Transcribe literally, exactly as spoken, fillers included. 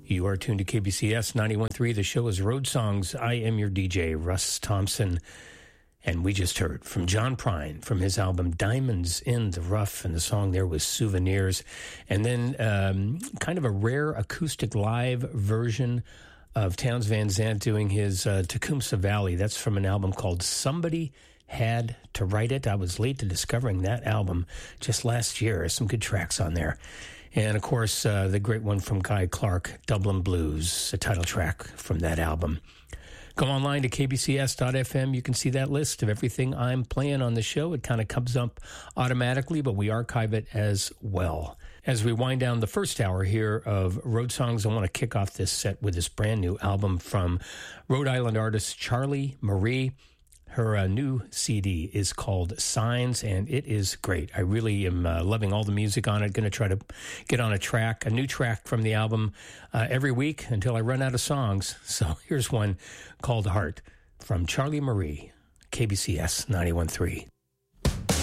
You are tuned to K B C S ninety-one point three. The show is Road Songs. I am your D J, Russ Thompson. And we just heard from John Prine from his album Diamonds in the Rough, and the song there was Souvenirs. And then um, kind of a rare acoustic live version of Townes Van Zandt doing his uh, Tecumseh Valley. That's from an album called Somebody Had to Write It. I was late to discovering that album just last year. There's some good tracks on there. And, of course, uh, the great one from Guy Clark, Dublin Blues, a title track from that album. Go online to k b c s dot f m. You can see that list of everything I'm playing on the show. It kind of comes up automatically, but we archive it as well. As we wind down the first hour here of Road Songs, I want to kick off this set with this brand new album from Rhode Island artist Charlie Marie. Her uh, new C D is called Signs, and it is great. I really am uh, loving all the music on it. Going to try to get on a track, a new track from the album uh, every week until I run out of songs. So here's one called Heart from Charlie Marie, K B C S ninety-one point three.